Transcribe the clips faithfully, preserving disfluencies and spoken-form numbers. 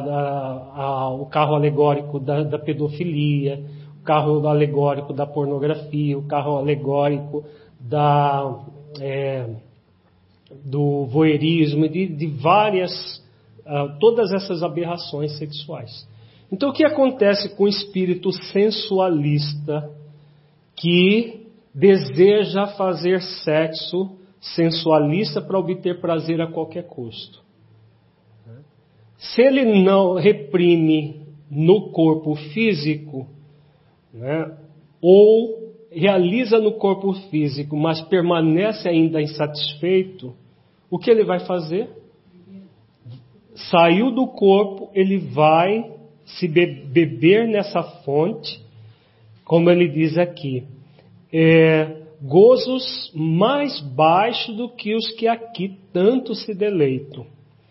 a, a, o carro alegórico da, da pedofilia, o carro alegórico da pornografia, o carro alegórico da, é, do voyeurismo, de, de várias, uh, todas essas aberrações sexuais. Então o que acontece com o espírito sensualista que deseja fazer sexo sensualista para obter prazer a qualquer custo? Se ele não reprime no corpo físico, né, ou realiza no corpo físico, mas permanece ainda insatisfeito, o que ele vai fazer? Saiu do corpo, ele vai se be- beber nessa fonte, como ele diz aqui, é, gozos mais baixos do que os que aqui tanto se deleitam.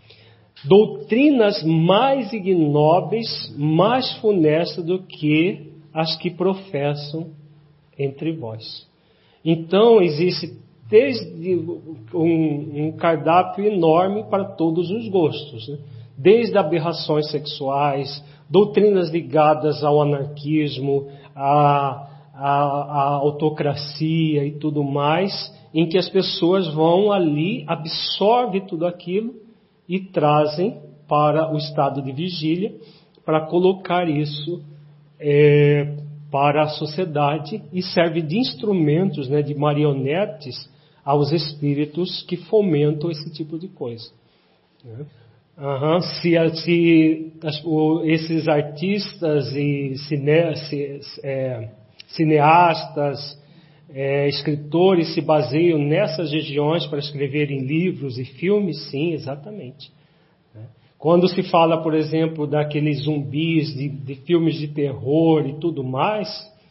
Doutrinas mais ignóbeis, mais funestas do que as que professam entre vós. Então, existe desde um, um cardápio enorme para todos os gostos, né? Desde aberrações sexuais, doutrinas ligadas ao anarquismo, à, à, à autocracia e tudo mais, em que as pessoas vão ali, absorvem tudo aquilo e trazem para o estado de vigília, para colocar isso é, para a sociedade, e serve de instrumentos, né, de marionetes aos espíritos que fomentam esse tipo de coisa. Uhum. Se, se as, o, esses artistas e cine, se, é, cineastas, é, escritores se baseiam nessas regiões para escreverem livros e filmes, sim, exatamente. Quando se fala, por exemplo, daqueles zumbis, de, de filmes de terror e tudo mais,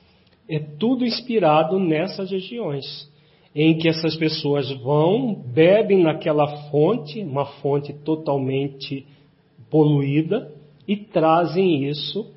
é tudo inspirado nessas regiões, em que essas pessoas vão, bebem naquela fonte, uma fonte totalmente poluída, e trazem isso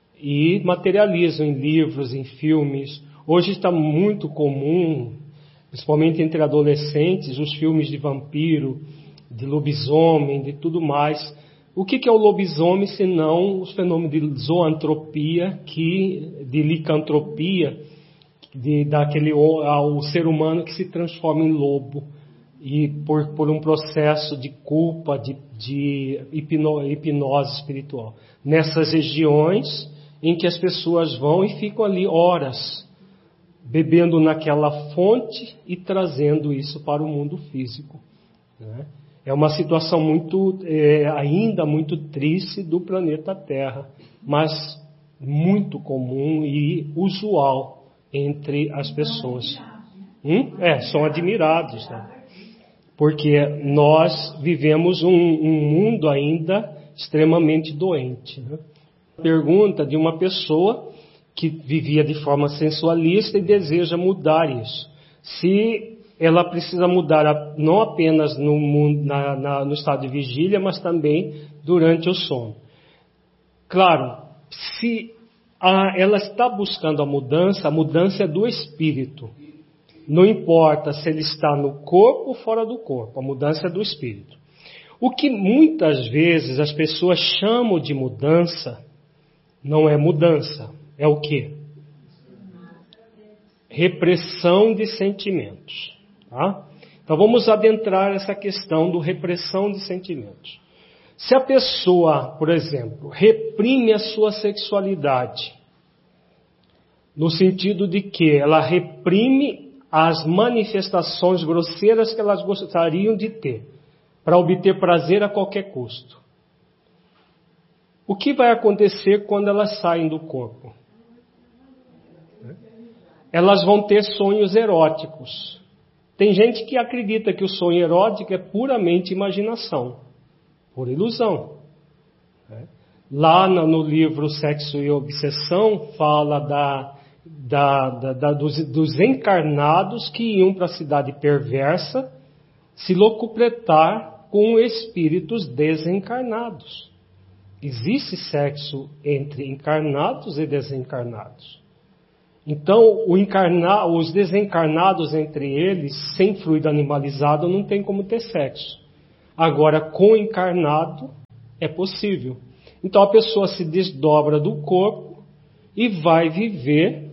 e materializam em livros, em filmes. Hoje está muito comum, principalmente entre adolescentes, os filmes de vampiro, de lobisomem, de tudo mais. O que é o lobisomem, senão os fenômenos de zoantropia, que, de licantropia, de, daquele, ao ser humano que se transforma em lobo, e por, por um processo de culpa, de, de hipno, hipnose espiritual. Nessas regiões em que as pessoas vão e ficam ali horas, bebendo naquela fonte e trazendo isso para o mundo físico, né? É uma situação muito, é, ainda muito triste do planeta Terra, mas muito comum e usual entre as pessoas. Hum? É, são admirados, né? Porque nós vivemos um, um mundo ainda extremamente doente, né? Pergunta de uma pessoa que vivia de forma sensualista e deseja mudar isso. Se ela precisa mudar não apenas no, mundo, na, na, no estado de vigília, mas também durante o sono. Claro, se a, ela está buscando a mudança, a mudança é do espírito. Não importa se ele está no corpo ou fora do corpo, a mudança é do espírito. O que muitas vezes as pessoas chamam de mudança, não é mudança, é o quê? Repressão de sentimentos. Tá? Então vamos adentrar essa questão do repressão de sentimentos. Se a pessoa, por exemplo, reprime a sua sexualidade, no sentido de que ela reprime as manifestações grosseiras que elas gostariam de ter, para obter prazer a qualquer custo, o que vai acontecer quando elas saem do corpo? Elas vão ter sonhos eróticos. Tem gente que acredita que o sonho erótico é puramente imaginação, por ilusão. Lá no livro Sexo e Obsessão, fala da, da, da, da, dos, dos encarnados que iam para a cidade perversa se locupletar com espíritos desencarnados. Existe sexo entre encarnados e desencarnados. Então, o encarna, os desencarnados entre eles, sem fluido animalizado, não tem como ter sexo. Agora, com o encarnado, é possível. Então a pessoa se desdobra do corpo e vai viver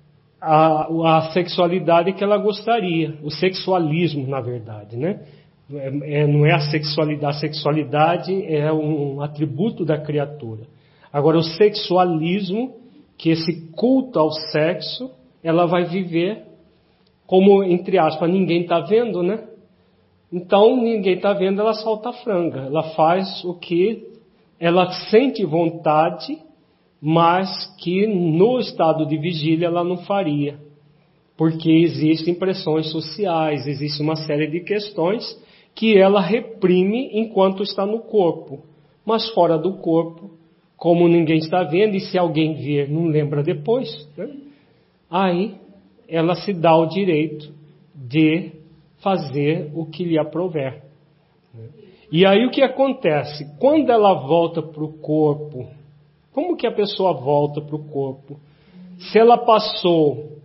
a, a sexualidade que ela gostaria, o sexualismo, na verdade, né? É, é, não é a sexualidade, a sexualidade é um atributo da criatura. Agora, o sexualismo, que esse culto ao sexo, ela vai viver como, entre aspas, ninguém está vendo, né? Então, ninguém está vendo, ela solta a franga. Ela faz o que ela sente vontade, mas que no estado de vigília ela não faria. Porque existem pressões sociais, existe uma série de questões que ela reprime enquanto está no corpo. Mas fora do corpo, como ninguém está vendo, e se alguém ver, não lembra depois, né? Aí ela se dá o direito de fazer o que lhe aprouver. E aí o que acontece? Quando ela volta para o corpo, como que a pessoa volta para o corpo? Se ela passou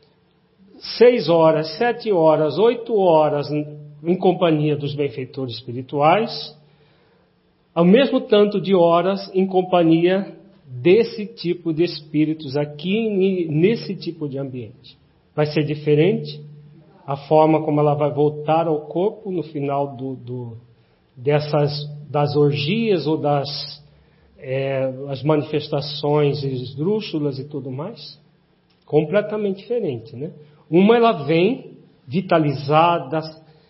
seis horas, sete horas, oito horas em companhia dos benfeitores espirituais, ao mesmo tanto de horas em companhia desse tipo de espíritos aqui, nesse tipo de ambiente. Vai ser diferente a forma como ela vai voltar ao corpo no final do, do, dessas, das orgias ou das é, as manifestações esdrúxulas e tudo mais? Completamente diferente, né? Uma ela vem vitalizada,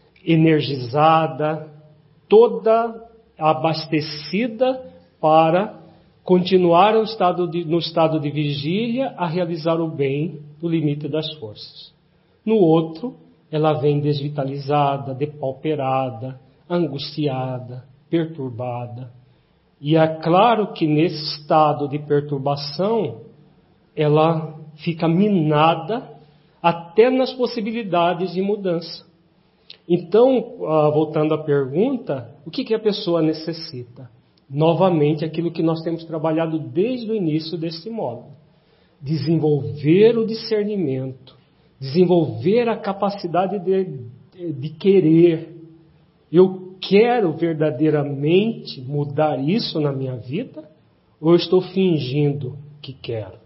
energizada, toda abastecida para continuar no estado, de, no estado de vigília a realizar o bem no limite das forças. No outro, ela vem desvitalizada, depauperada, angustiada, perturbada. E é claro que nesse estado de perturbação, ela fica minada até nas possibilidades de mudança. Então, voltando à pergunta, o que, que a pessoa necessita? Novamente, aquilo que nós temos trabalhado desde o início desse módulo. Desenvolver o discernimento, desenvolver a capacidade de, de querer. Eu quero verdadeiramente mudar isso na minha vida? Ou eu estou fingindo que quero?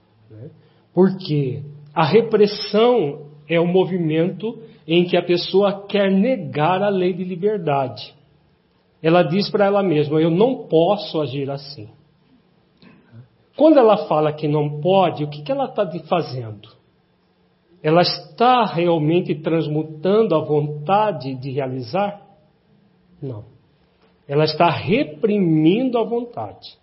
Porque a repressão é um movimento em que a pessoa quer negar a lei de liberdade. Ela diz para ela mesma, eu não posso agir assim. Quando ela fala que não pode, o que, que ela está fazendo? Ela está realmente transmutando a vontade de realizar? Não. Ela está reprimindo a vontade.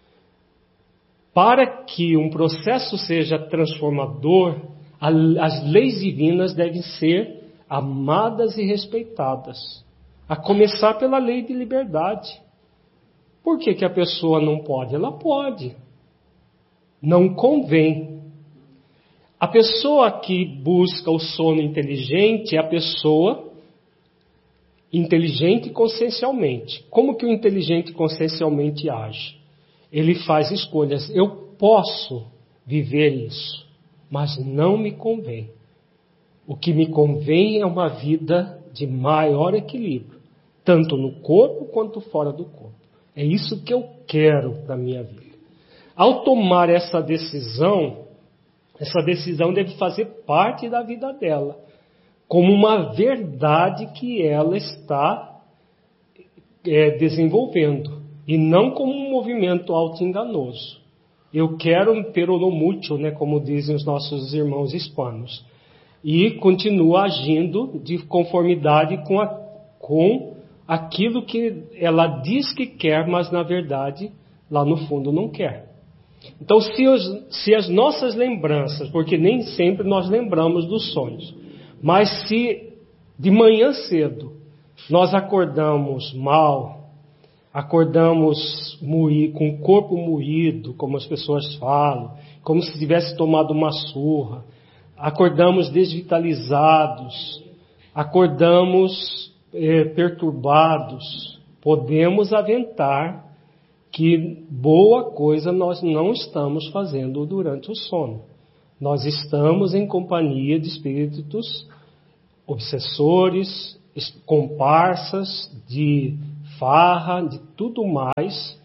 Para que um processo seja transformador, as leis divinas devem ser amadas e respeitadas. A começar pela lei de liberdade. Por que, que a pessoa não pode? Ela pode. Não convém. A pessoa que busca o sono inteligente é a pessoa inteligente consciencialmente. Como que o inteligente consciencialmente age? Ele faz escolhas. Eu posso viver isso, mas não me convém. O que me convém é uma vida de maior equilíbrio, tanto no corpo quanto fora do corpo. É isso que eu quero para a minha vida. Ao tomar essa decisão, essa decisão deve fazer parte da vida dela, como uma verdade que ela está é, desenvolvendo, e não como um movimento auto-enganoso. Eu quero peronomútil, né, como dizem os nossos irmãos hispanos, e continua agindo de conformidade com, a, com aquilo que ela diz que quer, mas na verdade, lá no fundo não quer. Então, se, os, se as nossas lembranças, porque nem sempre nós lembramos dos sonhos, mas se de manhã cedo nós acordamos mal, acordamos moí, com o corpo moído, como as pessoas falam, como se tivesse tomado uma surra, acordamos desvitalizados, acordamos eh, perturbados, podemos aventar que boa coisa nós não estamos fazendo durante o sono. Nós estamos em companhia de espíritos obsessores, comparsas, de farra, de tudo mais,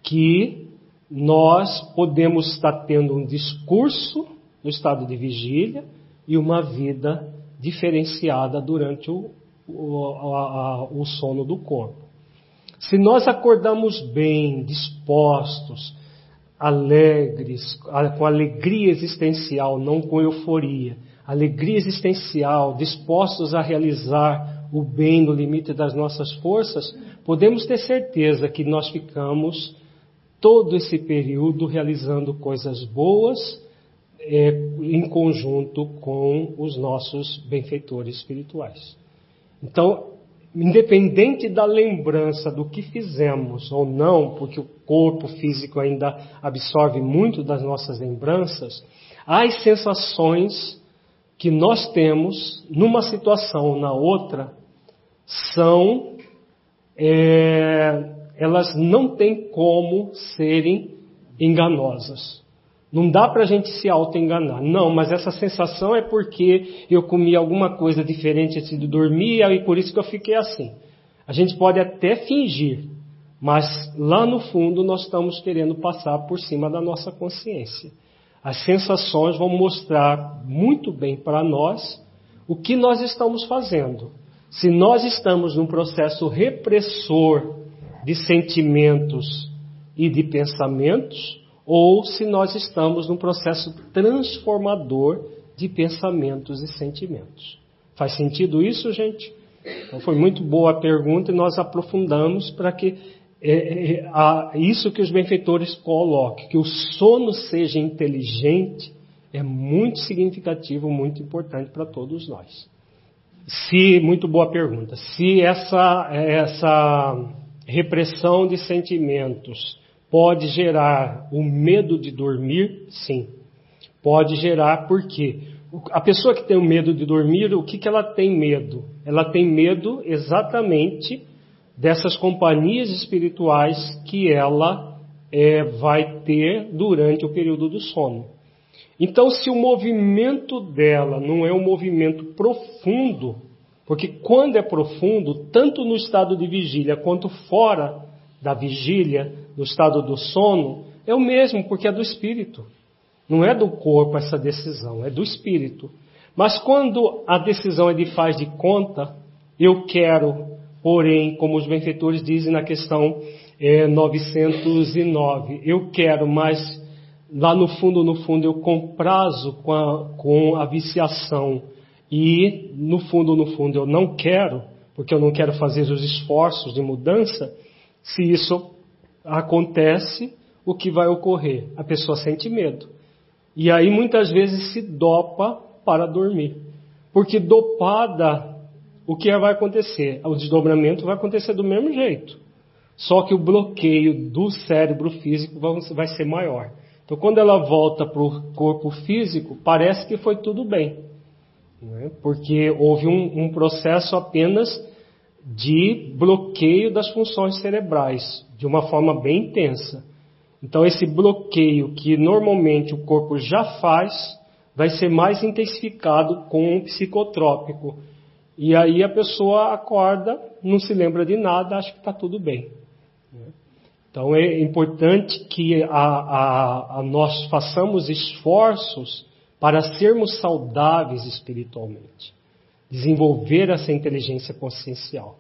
que nós podemos estar tendo um discurso no estado de vigília e uma vida diferenciada durante o, o, a, a, o sono do corpo. Se nós acordamos bem, dispostos, alegres, com alegria existencial, não com euforia, alegria existencial, dispostos a realizar o bem no limite das nossas forças, podemos ter certeza que nós ficamos todo esse período realizando coisas boas é, em conjunto com os nossos benfeitores espirituais. Então, independente da lembrança do que fizemos ou não, porque o corpo físico ainda absorve muito das nossas lembranças, as sensações que nós temos numa situação ou na outra são, é, elas não têm como serem enganosas. Não dá para a gente se auto-enganar. Não, mas essa sensação é porque eu comi alguma coisa diferente antes de dormir e por isso que eu fiquei assim. A gente pode até fingir, mas lá no fundo nós estamos querendo passar por cima da nossa consciência. As sensações vão mostrar muito bem para nós o que nós estamos fazendo. Se nós estamos num processo repressor de sentimentos e de pensamentos, ou se nós estamos num processo transformador de pensamentos e sentimentos. Faz sentido isso, gente? Então foi muito boa a pergunta e nós aprofundamos para que é, é, a, isso que os benfeitores colocam, que o sono seja inteligente, é muito significativo, muito importante para todos nós. Se, muito boa pergunta, se essa, essa repressão de sentimentos pode gerar o medo de dormir? Sim. Pode gerar, por quê? A pessoa que tem o medo de dormir, o que, que ela tem medo? Ela tem medo exatamente dessas companhias espirituais que ela é, vai ter durante o período do sono. Então, se o movimento dela não é um movimento profundo, porque quando é profundo, tanto no estado de vigília quanto fora da vigília, no estado do sono, é o mesmo, porque é do espírito. Não é do corpo essa decisão, é do espírito. Mas quando a decisão é de faz de conta, eu quero, porém, como os benfeitores dizem na questão é, novecentos e nove, eu quero, mas lá no fundo, no fundo, eu comprazo com a, com a viciação e no fundo, no fundo, eu não quero, porque eu não quero fazer os esforços de mudança. Se isso acontece, o que vai ocorrer? A pessoa sente medo. E aí muitas vezes se dopa para dormir. Porque dopada, o que vai acontecer? O desdobramento vai acontecer do mesmo jeito. Só que o bloqueio do cérebro físico vai ser maior. Então quando ela volta para o corpo físico, parece que foi tudo bem. Né? Porque houve um, um processo apenas de bloqueio das funções cerebrais, de uma forma bem intensa. Então esse bloqueio que normalmente o corpo já faz, vai ser mais intensificado com um psicotrópico. E aí a pessoa acorda, não se lembra de nada, acha que está tudo bem. Então é importante que a, a, a nós façamos esforços para sermos saudáveis espiritualmente. Desenvolver essa inteligência consciencial.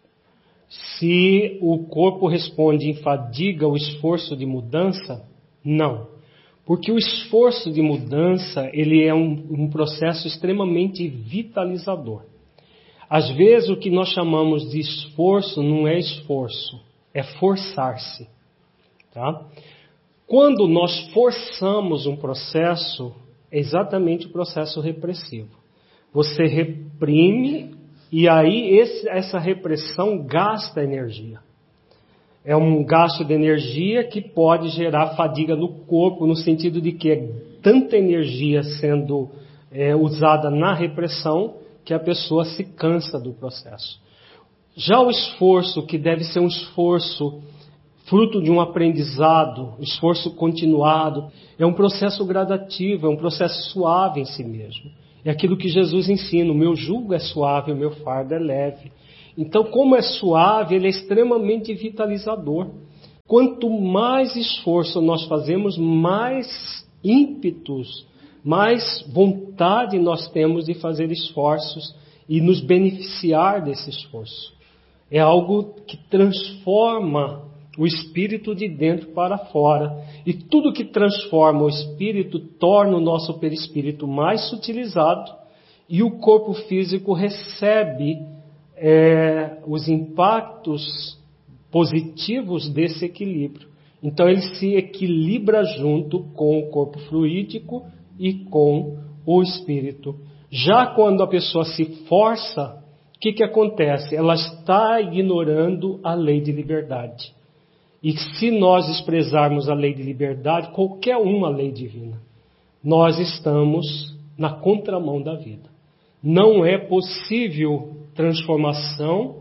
Se o corpo responde em fadiga ao esforço de mudança, não. Porque o esforço de mudança, ele é um, um processo extremamente vitalizador. Às vezes o que nós chamamos de esforço não é esforço, é forçar-se. Tá? Quando nós forçamos um processo, é exatamente o processo repressivo. Você reprime e aí esse, essa repressão gasta energia. É um gasto de energia que pode gerar fadiga no corpo, no sentido de que é tanta energia sendo é, usada na repressão que a pessoa se cansa do processo. Já o esforço, que deve ser um esforço fruto de um aprendizado, esforço continuado, é um processo gradativo, é um processo suave em si mesmo. É aquilo que Jesus ensina, o meu jugo é suave, o meu fardo é leve. Então, como é suave, ele é extremamente vitalizador. quanto mais esforço nós fazemos, mais ímpetos, mais vontade nós temos de fazer esforços e nos beneficiar desse esforço. É algo que transforma o espírito de dentro para fora. E tudo que transforma o espírito torna o nosso perispírito mais sutilizado e o corpo físico recebe é, os impactos positivos desse equilíbrio. Então ele se equilibra junto com o corpo fluídico e com o espírito. Já quando a pessoa se força, o que, que acontece? Ela está ignorando a lei de liberdade. E se nós desprezarmos a lei de liberdade, qualquer uma lei divina, nós estamos na contramão da vida. Não é possível transformação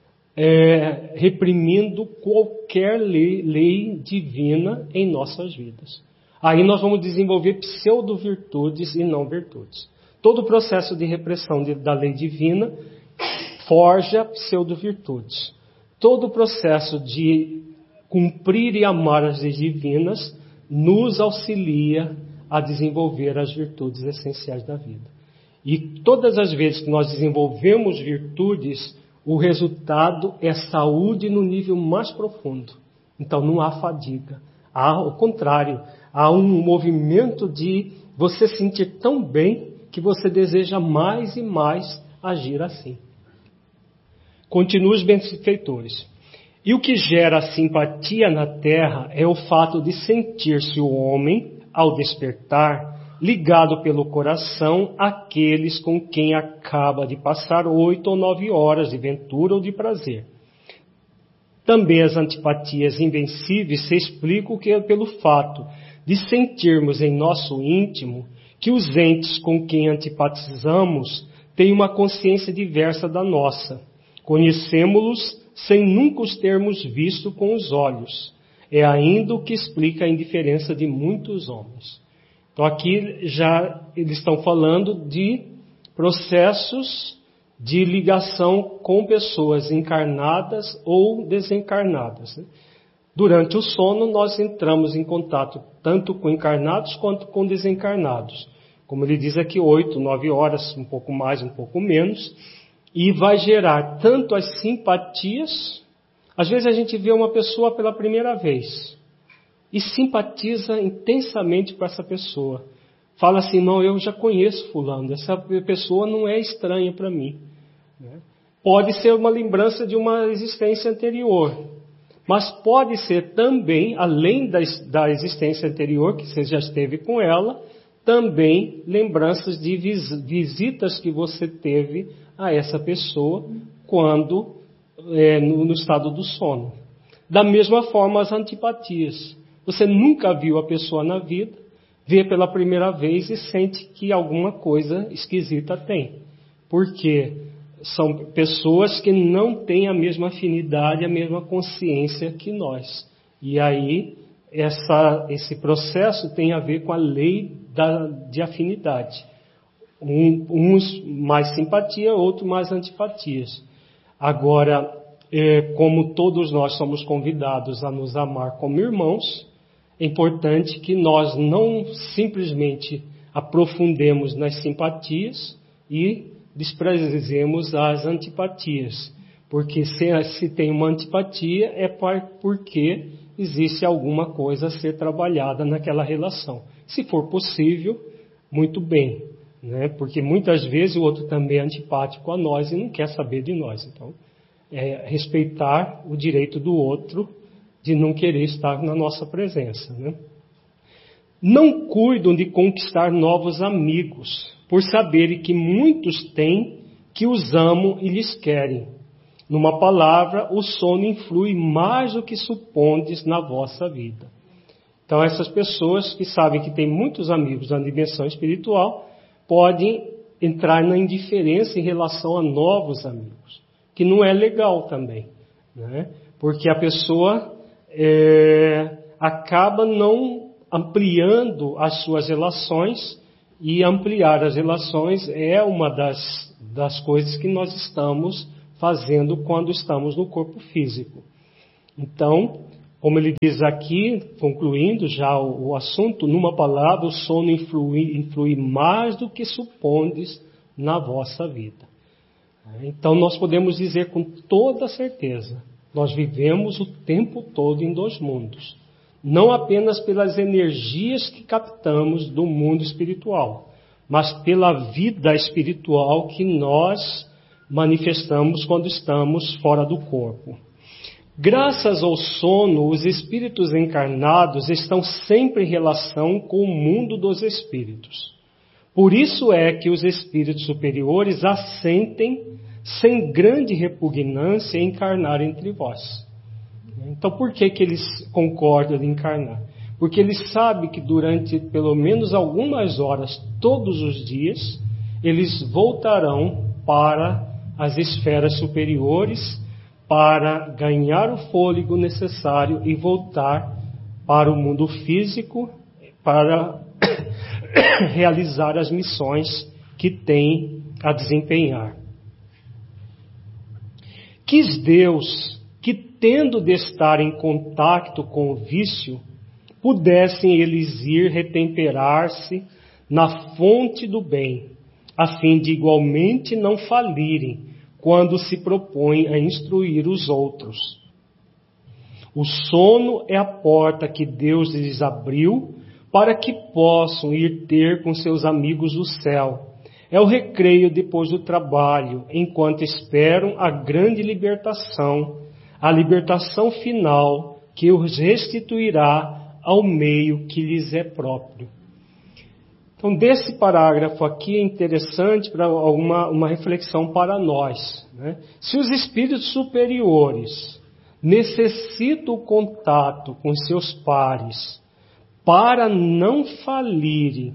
é, reprimindo qualquer lei, lei divina em nossas vidas. Aí nós vamos desenvolver pseudo-virtudes e não virtudes. Todo o processo de repressão de, da lei divina forja pseudo-virtudes. Todo o processo de cumprir e amar as leis divinas nos auxilia a desenvolver as virtudes essenciais da vida. E todas as vezes que nós desenvolvemos virtudes, o resultado é saúde no nível mais profundo. Então não há fadiga. Há, ao contrário, há um movimento de você sentir tão bem que você deseja mais e mais agir assim. Continua os benfeitores. E o que gera simpatia na terra é o fato de sentir-se o homem, ao despertar, ligado pelo coração àqueles com quem acaba de passar oito ou nove horas de ventura ou de prazer. Também as antipatias invencíveis se explicam que é pelo fato de sentirmos em nosso íntimo que os entes com quem antipatizamos têm uma consciência diversa da nossa. Conhecemos-los sem nunca os termos visto com os olhos. É ainda o que explica a indiferença de muitos homens. Então aqui já eles estão falando de processos de ligação com pessoas encarnadas ou desencarnadas. Durante o sono nós entramos em contato tanto com encarnados quanto com desencarnados. Como ele diz aqui, oito, nove horas, um pouco mais, um pouco menos. E vai gerar tanto as simpatias. Às vezes a gente vê uma pessoa pela primeira vez e simpatiza intensamente com essa pessoa. Fala assim, não, eu já conheço fulano, essa pessoa não é estranha para mim. Pode ser uma lembrança de uma existência anterior, mas pode ser também, além da, da existência anterior, que você já esteve com ela, também lembranças de vis, visitas que você teve a essa pessoa quando é, no, no estado do sono. Da mesma forma as antipatias. Você nunca viu a pessoa na vida, vê pela primeira vez e sente que alguma coisa esquisita tem. Porque são pessoas que não têm a mesma afinidade, a mesma consciência que nós. E aí essa, esse processo tem a ver com a lei da, de afinidade. Um, uns mais simpatia, outros mais antipatias. Agora, é, como todos nós somos convidados a nos amar como irmãos, é importante que nós não simplesmente aprofundemos nas simpatias e desprezemos as antipatias. Porque se, se tem uma antipatia é porque existe alguma coisa a ser trabalhada naquela relação. Se for possível, muito bem. Né? Porque muitas vezes o outro também é antipático a nós e não quer saber de nós. Então, é respeitar o direito do outro de não querer estar na nossa presença. Né? Não cuidam de conquistar novos amigos, por saberem que muitos têm que os amam e lhes querem. Numa palavra, o sono influi mais do que supondes na vossa vida. Então, essas pessoas que sabem que têm muitos amigos na dimensão espiritual, podem entrar na indiferença em relação a novos amigos, que não é legal também, né? Porque a pessoa é, acaba não ampliando as suas relações, e ampliar as relações é uma das, das coisas que nós estamos fazendo quando estamos no corpo físico. Então, Como ele diz aqui, concluindo já o, o assunto, numa palavra, o sono influi, influi mais do que supondes na vossa vida. Então nós podemos dizer com toda certeza, nós vivemos o tempo todo em dois mundos. Não apenas pelas energias que captamos do mundo espiritual, mas pela vida espiritual que nós manifestamos quando estamos fora do corpo. Graças ao sono, os espíritos encarnados estão sempre em relação com o mundo dos espíritos. Por isso é que os espíritos superiores assentem sem grande repugnância em encarnar entre vós. Então, por que que eles concordam em encarnar? Porque eles sabem que durante pelo menos algumas horas, todos os dias, eles voltarão para as esferas superiores para ganhar o fôlego necessário e voltar para o mundo físico para realizar as missões que têm a desempenhar. Quis Deus que, tendo de estar em contato com o vício, pudessem eles ir retemperar-se na fonte do bem, a fim de igualmente não falirem quando se propõem a instruir os outros. O sono é a porta que Deus lhes abriu para que possam ir ter com seus amigos o céu. É o recreio depois do trabalho, enquanto esperam a grande libertação, a libertação final que os restituirá ao meio que lhes é próprio. Então, desse parágrafo aqui é interessante para uma, uma reflexão para nós, né? Se os espíritos superiores necessitam o contato com seus pares para não falirem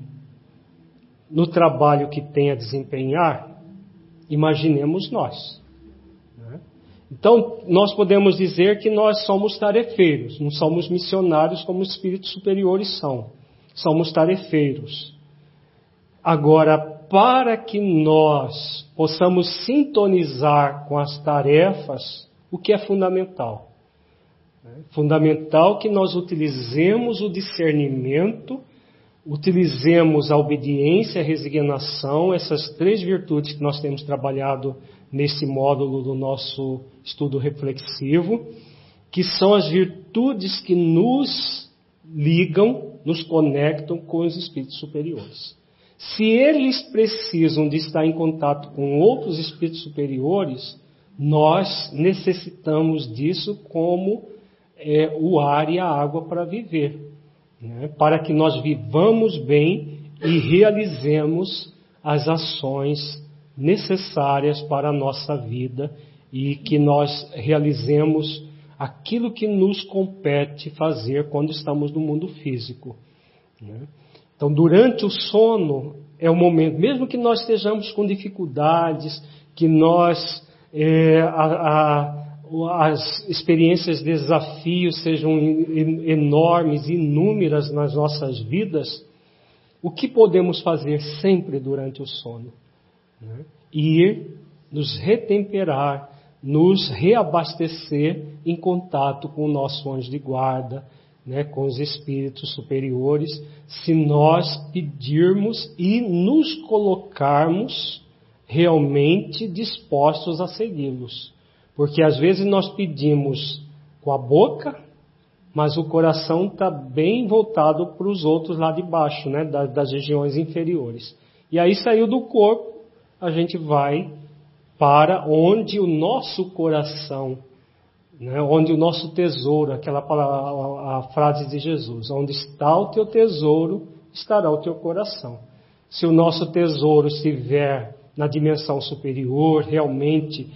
no trabalho que têm a desempenhar, imaginemos nós. Né? Então, nós podemos dizer que nós somos tarefeiros, não somos missionários como os espíritos superiores são. Somos tarefeiros. Agora, para que nós possamos sintonizar com as tarefas, o que é fundamental? É fundamental que nós utilizemos o discernimento, utilizemos a obediência, a resignação, essas três virtudes que nós temos trabalhado nesse módulo do nosso estudo reflexivo, que são as virtudes que nos ligam, nos conectam com os espíritos superiores. Se eles precisam de estar em contato com outros espíritos superiores, nós necessitamos disso como é, o ar e a água para viver, né? Para que nós vivamos bem e realizemos as ações necessárias para a nossa vida e que nós realizemos aquilo que nos compete fazer quando estamos no mundo físico, né? Então, durante o sono é o momento, mesmo que nós estejamos com dificuldades, que nós, é, a, a, as experiências, desafios sejam enormes, inúmeras nas nossas vidas, o que podemos fazer sempre durante o sono? Né? Ir nos retemperar, nos reabastecer em contato com o nosso anjo de guarda, né, com os espíritos superiores, se nós pedirmos e nos colocarmos realmente dispostos a segui-los. Porque às vezes nós pedimos com a boca, mas o coração está bem voltado para os outros lá de baixo, né, das, das regiões inferiores. E aí saiu do corpo, a gente vai para onde o nosso coração, né, onde o nosso tesouro, aquela palavra, a, a frase de Jesus, onde está o teu tesouro, estará o teu coração. Se o nosso tesouro estiver na dimensão superior, realmente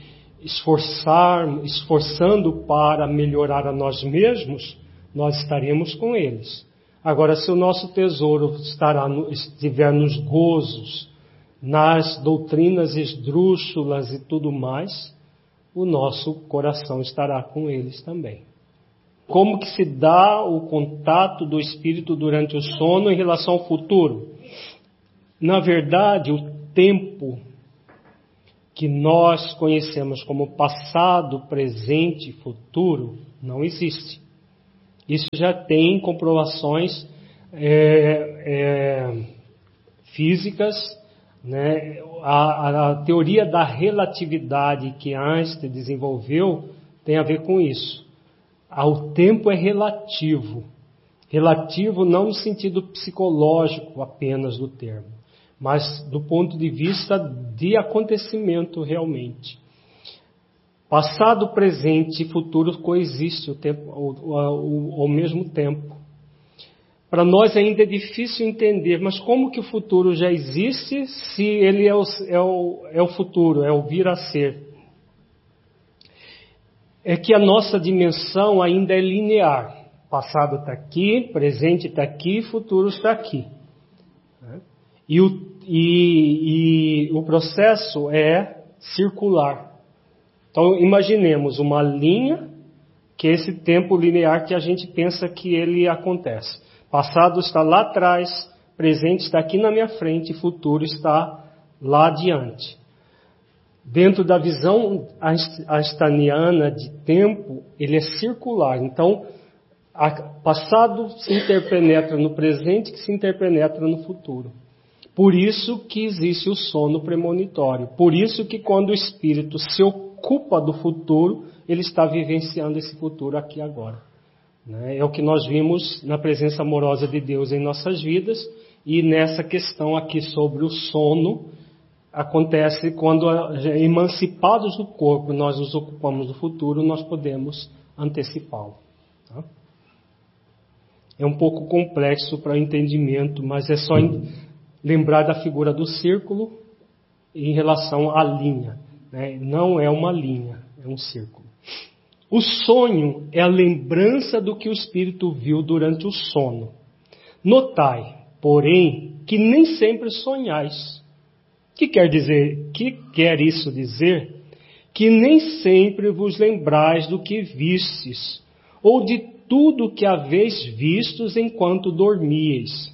esforçar, esforçando para melhorar a nós mesmos, nós estaremos com eles. Agora, se o nosso tesouro estará no, estiver nos gozos, nas doutrinas esdrúxulas e tudo mais, o nosso coração estará com eles também. Como que se dá o contato do espírito durante o sono em relação ao futuro? Na verdade, o tempo que nós conhecemos como passado, presente e futuro não existe. Isso já tem comprovações é, é, físicas, né? A, a teoria da relatividade que Einstein desenvolveu tem a ver com isso. O tempo é relativo. Relativo não no sentido psicológico apenas do termo, mas do ponto de vista de acontecimento realmente. Passado, presente e futuro coexistem o tempo, ao, ao, ao mesmo tempo. Para nós ainda é difícil entender, mas como que o futuro já existe se ele é o, é o, é o futuro, é o vir a ser? É que a nossa dimensão ainda é linear. Passado está aqui, presente está aqui, futuro está aqui. E o, e, e o processo é circular. Então imaginemos uma linha, que é esse tempo linear que a gente pensa que ele acontece. Passado está lá atrás, presente está aqui na minha frente, futuro está lá adiante. Dentro da visão einsteiniana de tempo, ele é circular. Então, passado se interpenetra no presente, que se interpenetra no futuro. Por isso que existe o sono premonitório. Por isso que quando o espírito se ocupa do futuro, ele está vivenciando esse futuro aqui agora. É o que nós vimos na presença amorosa de Deus em nossas vidas, e nessa questão aqui sobre o sono, acontece quando, emancipados do corpo, nós nos ocupamos do futuro, nós podemos antecipá-lo. Tá? É um pouco complexo para o entendimento, mas é só lembrar da figura do círculo em relação à linha. Né? Não é uma linha, é um círculo. O sonho é a lembrança do que o espírito viu durante o sono. Notai, porém, que nem sempre sonhais. Que quer dizer? Que quer isso dizer? Que nem sempre vos lembrais do que vistes, ou de tudo que haveis vistos enquanto dormíeis.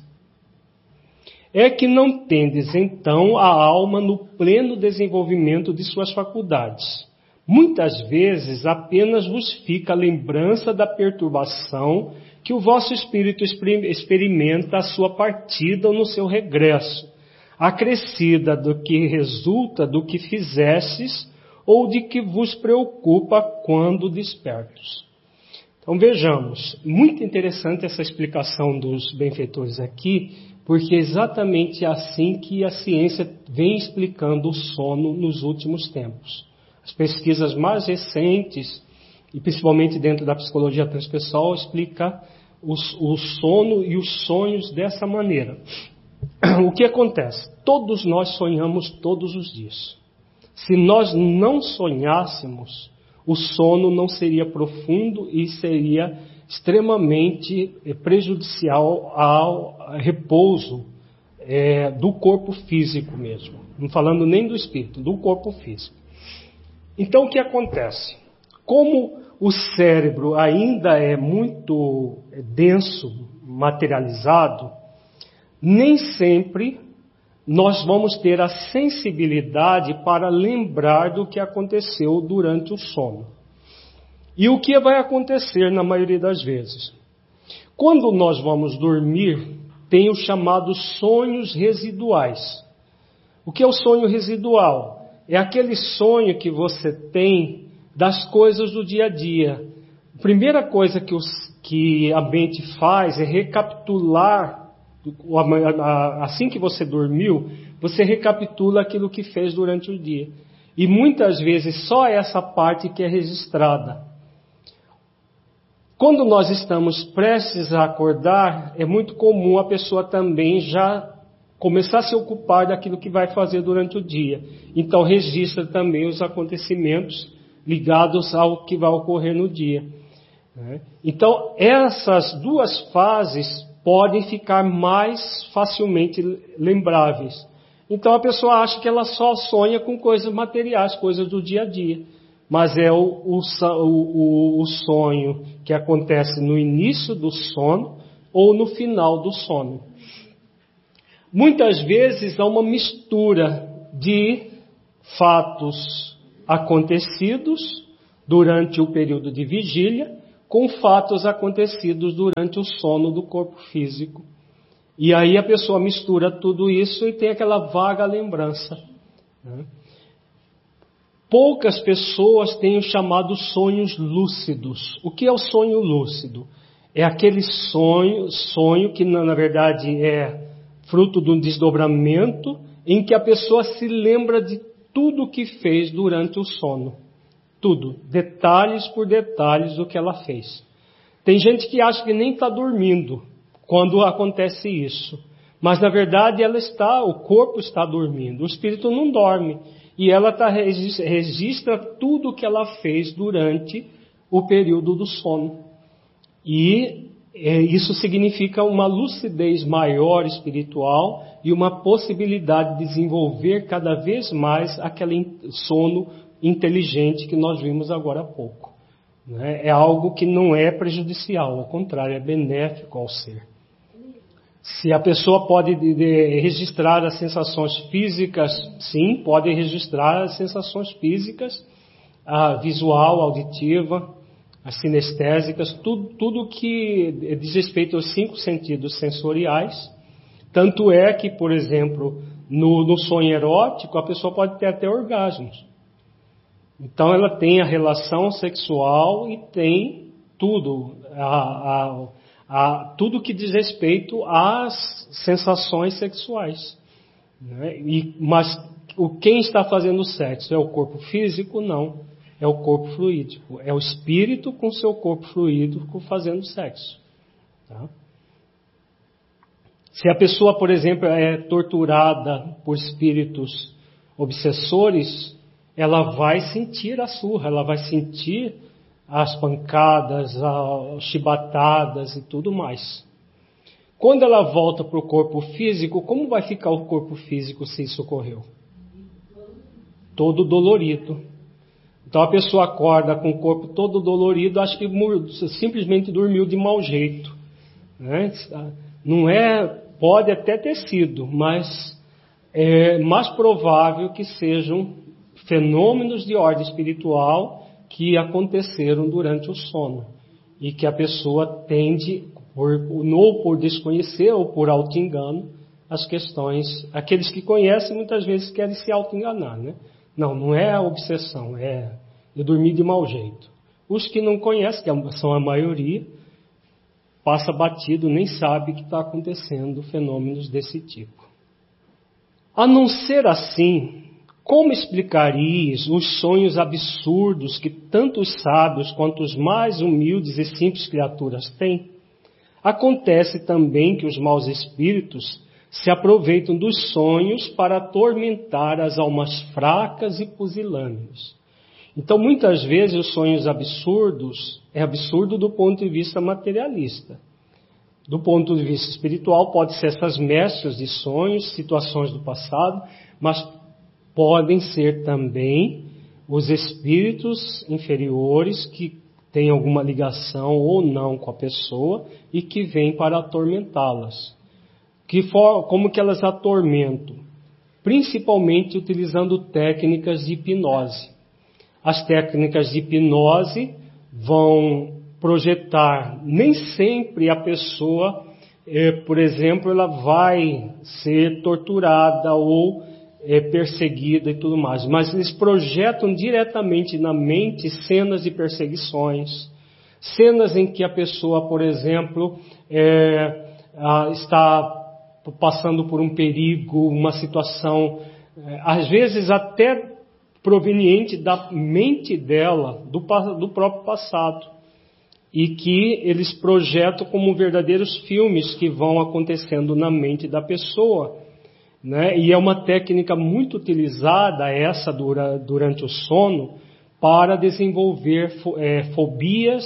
É que não tendes então a alma no pleno desenvolvimento de suas faculdades. Muitas vezes apenas vos fica a lembrança da perturbação que o vosso espírito experimenta à sua partida ou no seu regresso, acrescida do que resulta do que fizestes ou de que vos preocupa quando despertos. Então vejamos, muito interessante essa explicação dos benfeitores aqui, porque é exatamente assim que a ciência vem explicando o sono nos últimos tempos. As pesquisas mais recentes, e principalmente dentro da psicologia transpessoal, explica os, o sono e os sonhos dessa maneira. O que acontece? Todos nós sonhamos todos os dias. Se nós não sonhássemos, o sono não seria profundo e seria extremamente prejudicial ao repouso é, do corpo físico mesmo. Não falando nem do espírito, do corpo físico. Então, o que acontece? Como o cérebro ainda é muito denso, materializado, nem sempre nós vamos ter a sensibilidade para lembrar do que aconteceu durante o sono. E o que vai acontecer na maioria das vezes? Quando nós vamos dormir, tem os chamados sonhos residuais. O que é o sonho residual? É aquele sonho que você tem das coisas do dia a dia. A primeira coisa que, os, que a mente faz é recapitular, assim que você dormiu, você recapitula aquilo que fez durante o dia. E muitas vezes só essa parte que é registrada. Quando nós estamos prestes a acordar, é muito comum a pessoa também já começar a se ocupar daquilo que vai fazer durante o dia. Então, registra também os acontecimentos ligados ao que vai ocorrer no dia. Então, essas duas fases podem ficar mais facilmente lembráveis. Então, a pessoa acha que ela só sonha com coisas materiais, coisas do dia a dia. Mas é o, o, o, o sonho que acontece no início do sono ou no final do sono. Muitas vezes há uma mistura de fatos acontecidos durante o período de vigília com fatos acontecidos durante o sono do corpo físico. E aí a pessoa mistura tudo isso e tem aquela vaga lembrança, né? Poucas pessoas têm os chamados sonhos lúcidos. O que é o sonho lúcido? É aquele sonho, sonho que na, na verdade é fruto de um desdobramento em que a pessoa se lembra de tudo o que fez durante o sono. Tudo, detalhes por detalhes do que ela fez. Tem gente que acha que nem está dormindo quando acontece isso. Mas na verdade ela está, o corpo está dormindo, o espírito não dorme. E ela tá, registra tudo o que ela fez durante o período do sono. E é, isso significa uma lucidez maior espiritual e uma possibilidade de desenvolver cada vez mais aquele sono inteligente que nós vimos agora há pouco. Né? É algo que não é prejudicial, ao contrário, é benéfico ao ser. Se a pessoa pode de, de, registrar as sensações físicas, sim, pode registrar as sensações físicas, a visual, auditiva, as sinestésicas, tudo, tudo que diz respeito aos cinco sentidos sensoriais. Tanto é que, por exemplo, no, no sonho erótico, a pessoa pode ter até orgasmos. Então ela tem a relação sexual e tem tudo, a, a, a, tudo que diz respeito às sensações sexuais. Né? E, mas o, quem está fazendo o sexo é o corpo físico? Não. É o corpo fluídico. É o espírito com seu corpo fluídico fazendo sexo. Tá? Se a pessoa, por exemplo, é torturada por espíritos obsessores, ela vai sentir a surra, ela vai sentir as pancadas, as chibatadas e tudo mais. Quando ela volta para o corpo físico, como vai ficar o corpo físico se isso ocorreu? Todo dolorido. Então a pessoa acorda com o corpo todo dolorido, acha que simplesmente dormiu de mau jeito. Né? Não é, pode até ter sido, mas é mais provável que sejam fenômenos de ordem espiritual que aconteceram durante o sono e que a pessoa tende, por, ou por desconhecer ou por auto-engano, as questões. Aqueles que conhecem muitas vezes querem se auto-enganar, né? Não, não é a obsessão, é eu dormi de mau jeito. Os que não conhecem, que são a maioria, passa batido, nem sabe que está acontecendo fenômenos desse tipo. A não ser assim, como explicarias os sonhos absurdos que tanto os sábios quanto os mais humildes e simples criaturas têm? Acontece também que os maus espíritos se aproveitam dos sonhos para atormentar as almas fracas e pusilânimes. Então, muitas vezes, os sonhos absurdos é absurdo do ponto de vista materialista. Do ponto de vista espiritual, pode ser essas mesclas de sonhos, situações do passado, mas podem ser também os espíritos inferiores que têm alguma ligação ou não com a pessoa e que vêm para atormentá-las. Que for, como que elas atormentam? Principalmente utilizando técnicas de hipnose. As técnicas de hipnose vão projetar, nem sempre a pessoa, eh, por exemplo, ela vai ser torturada ou eh, perseguida e tudo mais, mas eles projetam diretamente na mente cenas de perseguições, cenas em que a pessoa, por exemplo, eh, está passando por um perigo, uma situação, eh, às vezes até proveniente da mente dela, do, do próprio passado, e que eles projetam como verdadeiros filmes que vão acontecendo na mente da pessoa, né? E é uma técnica muito utilizada, essa dura, durante o sono, para desenvolver é, fobias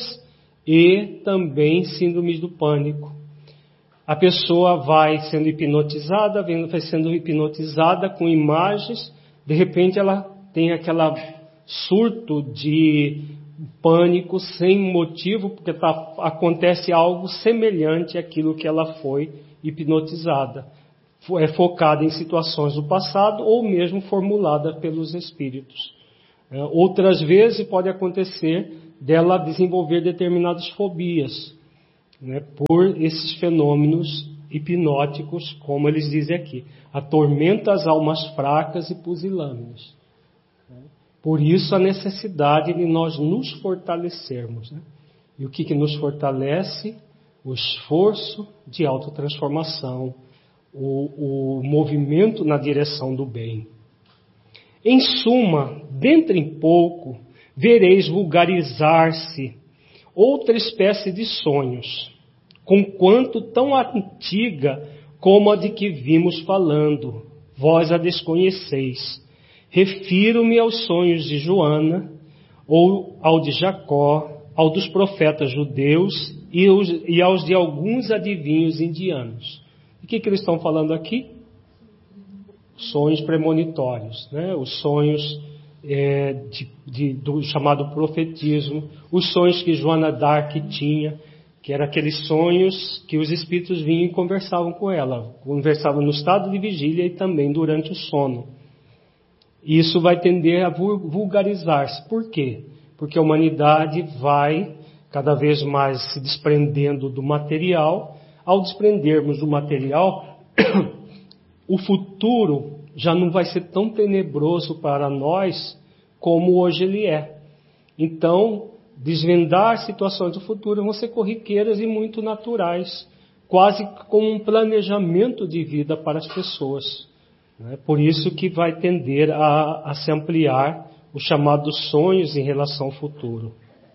e também síndromes do pânico. A pessoa vai sendo hipnotizada, vai sendo hipnotizada com imagens, de repente ela tem aquele surto de pânico sem motivo, porque tá, acontece algo semelhante àquilo que ela foi hipnotizada. É focada em situações do passado ou mesmo formulada pelos espíritos. É, outras vezes pode acontecer dela desenvolver determinadas fobias, né, por esses fenômenos hipnóticos, como eles dizem aqui. Atormenta as almas fracas e pusilânimes. Por isso a necessidade de nós nos fortalecermos. Né? E o que, que nos fortalece? O esforço de autotransformação, o, o movimento na direção do bem. Em suma, dentro em pouco, vereis vulgarizar-se outra espécie de sonhos, conquanto tão antiga como a de que vimos falando, vós a desconheceis. Refiro-me aos sonhos de Joana, ou ao de Jacó, ao dos profetas judeus e, os, e aos de alguns adivinhos indianos. O que, que eles estão falando aqui? Sonhos premonitórios, né? Os sonhos é, de, de, do chamado profetismo, os sonhos que Joana d'Arc tinha, que eram aqueles sonhos que os espíritos vinham e conversavam com ela, conversavam no estado de vigília e também durante o sono. Isso vai tender a vulgarizar-se. Por quê? Porque a humanidade vai cada vez mais se desprendendo do material. Ao desprendermos do material, o futuro já não vai ser tão tenebroso para nós como hoje ele é. Então, desvendar situações do futuro vão ser corriqueiras e muito naturais, quase como um planejamento de vida para as pessoas. Né? Por isso que vai tender a, a se ampliar os chamados sonhos em relação ao futuro.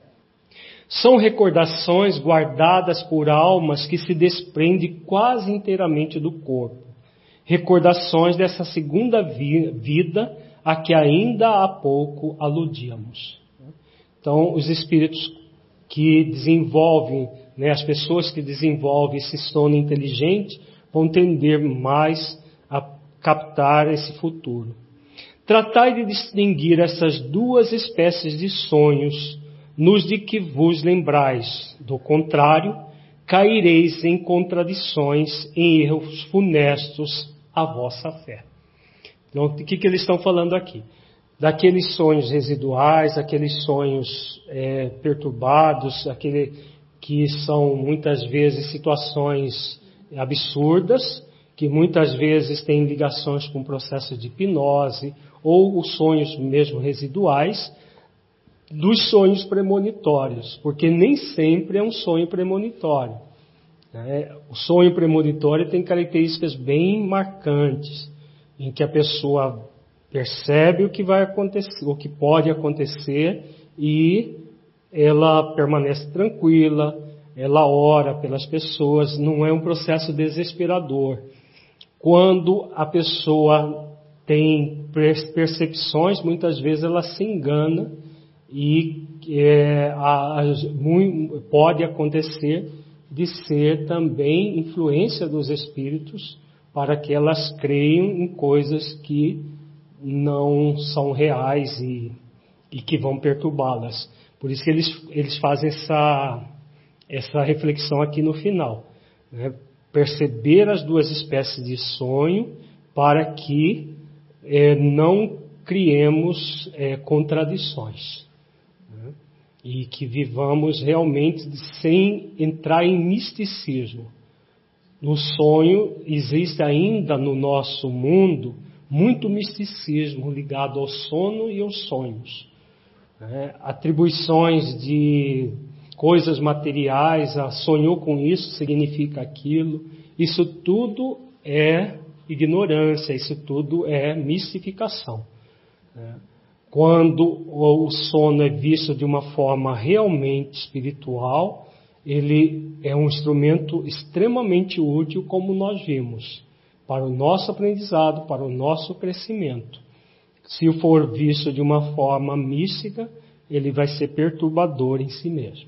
São recordações guardadas por almas que se desprendem quase inteiramente do corpo. Recordações dessa segunda vi- vida a que ainda há pouco aludíamos. Então, os espíritos que desenvolvem, né, as pessoas que desenvolvem esse sono inteligente vão tender mais a captar esse futuro. Tratai de distinguir essas duas espécies de sonhos, nos de que vos lembrais. Do contrário, caireis em contradições, em erros funestos à vossa fé. Então, o que, que eles estão falando aqui? Daqueles sonhos residuais, aqueles sonhos é, perturbados, aquele que são muitas vezes situações absurdas, que muitas vezes têm ligações com processos de hipnose, ou os sonhos mesmo residuais, dos sonhos premonitórios, porque nem sempre é um sonho premonitório. Né? O sonho premonitório tem características bem marcantes, em que a pessoa percebe o que vai acontecer, o que pode acontecer, e ela permanece tranquila, ela ora pelas pessoas, não é um processo desesperador. Quando a pessoa tem percepções, muitas vezes ela se engana e é, a, a, muito, pode acontecer de ser também influência dos espíritos para que elas creiam em coisas que não são reais e, e que vão perturbá-las. Por isso que eles, eles fazem essa, essa reflexão aqui no final. Né? Perceber as duas espécies de sonho para que é, não criemos é, contradições. Né? E que vivamos realmente sem entrar em misticismo. No sonho existe ainda no nosso mundo muito misticismo ligado ao sono e aos sonhos. Né? Atribuições de coisas materiais, ah, sonhou com isso, significa aquilo. Isso tudo é ignorância, isso tudo é mistificação. Né? Quando o sono é visto de uma forma realmente espiritual, ele é um instrumento extremamente útil, como nós vimos, para o nosso aprendizado, para o nosso crescimento. Se for visto de uma forma mística, ele vai ser perturbador em si mesmo.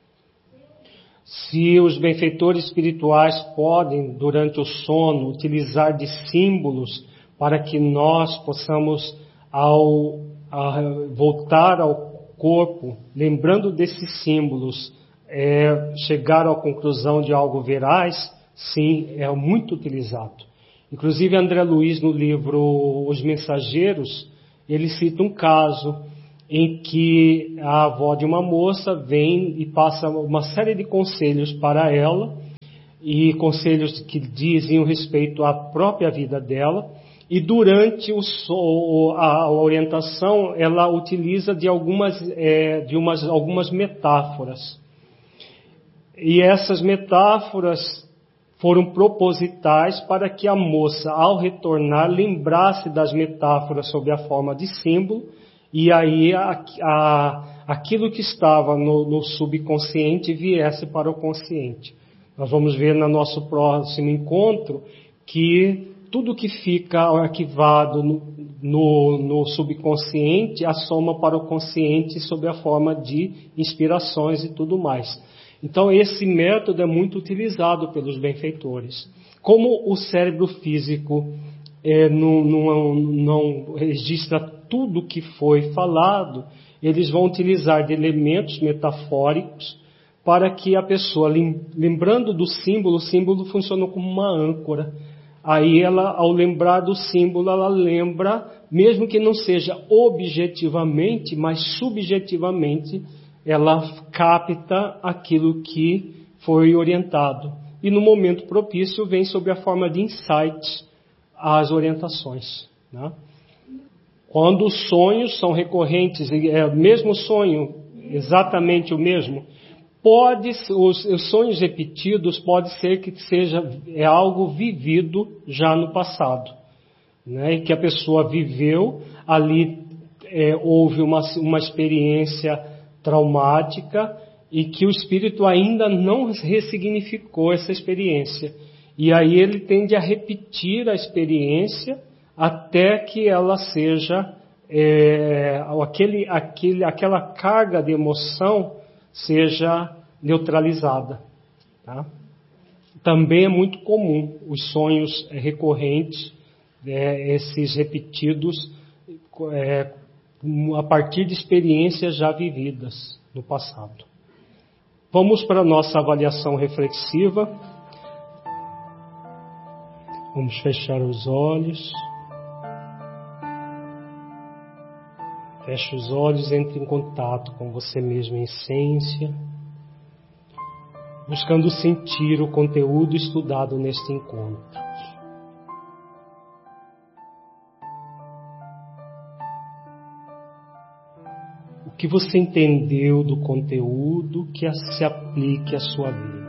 Se os benfeitores espirituais podem, durante o sono, utilizar de símbolos para que nós possamos, ao, ao voltar ao corpo, lembrando desses símbolos, é, chegar à conclusão de algo veraz, sim, é muito utilizado. Inclusive, André Luiz, no livro Os Mensageiros, ele cita um caso em que a avó de uma moça vem e passa uma série de conselhos para ela, e conselhos que diziam respeito à própria vida dela, e durante o so, a orientação ela utiliza de algumas, é, de umas, algumas metáforas. E essas metáforas foram propositais para que a moça, ao retornar, lembrasse das metáforas sob a forma de símbolo, e aí a, a, aquilo que estava no, no subconsciente viesse para o consciente. Nós vamos ver no nosso próximo encontro que tudo que fica arquivado no, no, no subconsciente assoma para o consciente sob a forma de inspirações e tudo mais. Então esse método é muito utilizado pelos benfeitores. Como o cérebro físico é, não, não, não registra tudo que foi falado, eles vão utilizar de elementos metafóricos para que a pessoa, lembrando do símbolo, o símbolo funciona como uma âncora. Aí ela, ao lembrar do símbolo, ela lembra, mesmo que não seja objetivamente, mas subjetivamente, ela capta aquilo que foi orientado. E no momento propício vem sob a forma de insights as orientações, né? Quando os sonhos são recorrentes, é o mesmo sonho, exatamente o mesmo, pode, os, os sonhos repetidos pode ser que seja é algo vivido já no passado, né? E que a pessoa viveu, ali é, houve uma, uma experiência traumática e que o espírito ainda não ressignificou essa experiência. E aí ele tende a repetir a experiência até que ela seja, é, aquele, aquele, aquela carga de emoção seja neutralizada. Tá? Também é muito comum os sonhos recorrentes, é, esses repetidos, é, a partir de experiências já vividas no passado. Vamos para a nossa avaliação reflexiva. Vamos fechar os olhos. Feche os olhos, entre em contato com você mesmo em essência, buscando sentir o conteúdo estudado neste encontro. O que você entendeu do conteúdo que se aplique à sua vida.